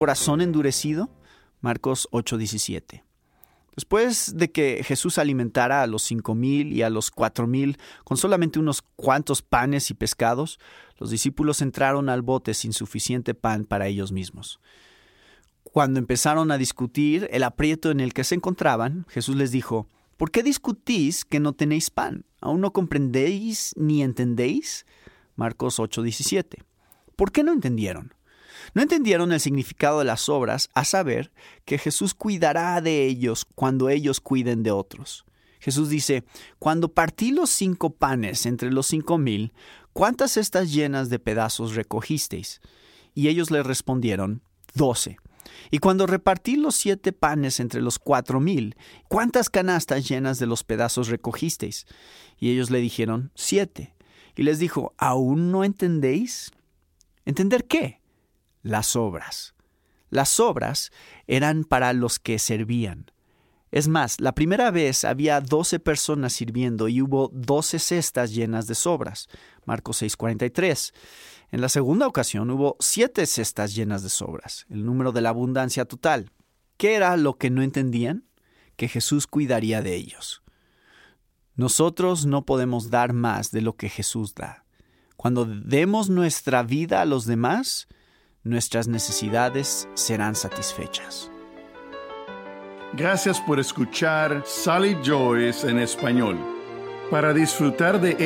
corazón endurecido? Marcos 8:17. Después de que Jesús alimentara a los 5,000 y a los 4,000 con solamente unos cuantos panes y pescados, los discípulos entraron al bote sin suficiente pan para ellos mismos. Cuando empezaron a discutir el aprieto en el que se encontraban, Jesús les dijo: ¿por qué discutís que no tenéis pan? ¿Aún no comprendéis ni entendéis? Marcos 8:17. ¿Por qué no entendieron? No entendieron el significado de las obras, a saber, que Jesús cuidará de ellos cuando ellos cuiden de otros. Jesús dice: cuando partí los 5 panes entre los 5,000, ¿cuántas cestas llenas de pedazos recogisteis? Y ellos le respondieron: 12. Y cuando repartí los 7 panes entre los 4,000, ¿cuántas canastas llenas de los pedazos recogisteis? Y ellos le dijeron: 7. Y les dijo: ¿aún no entendéis? ¿Entender qué? Las obras. Las obras eran para los que servían. Es más, la primera vez había 12 personas sirviendo y hubo 12 cestas llenas de sobras. Marcos 6:43. En la segunda ocasión hubo 7 cestas llenas de sobras, el número de la abundancia total. ¿Qué era lo que no entendían? Que Jesús cuidaría de ellos. Nosotros no podemos dar más de lo que Jesús da. Cuando demos nuestra vida a los demás, nuestras necesidades serán satisfechas. Gracias por escuchar Sally Joyce en español. Para disfrutar de